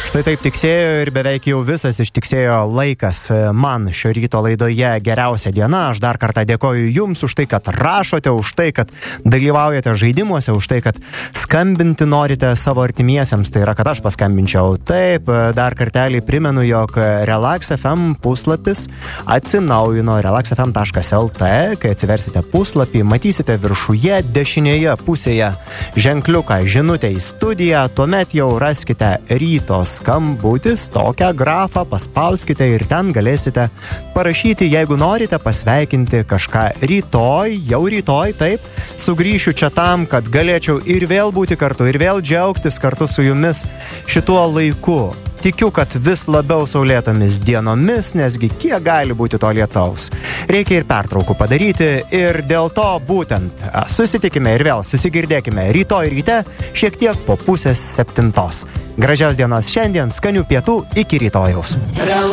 Štai taip tiksėjo ir beveik jau visas ištiksėjo laikas man šio ryto laidoje Geriausia diena. Aš dar kartą dėkoju Jums už tai, kad rašote, už tai, kad dalyvaujate žaidimuose, už tai, kad skambinti norite savo artimiesiems. Tai yra, kad aš paskambinčiau. Taip, dar kartelį primenu, jog Relax FM puslapis atsinaujino relaxfm.lt. Kai atsiversite puslapį, matysite viršuje dešinėje pusėje ženkliuką žinutę į studiją. Tuomet jau raskite ryto skambutis, tokią grafą, paspauskite ir ten galėsite parašyti, jeigu norite pasveikinti kažką rytoj, jau rytoj, taip, sugrįšiu čia tam, kad galėčiau ir vėl būti kartu, ir vėl džiaugtis kartu su Jumis šituo laiku. Tikiu, kad vis labiau saulėtomis dienomis, nesgi kiek gali būti to lietaus. Reikia ir pertraukų padaryti ir dėl to būtent susitikime ir vėl susigirdėkime rytoj ryte šiek tiek po 6:30. Gražios dienos šiandien, skanių pietų, iki rytojaus.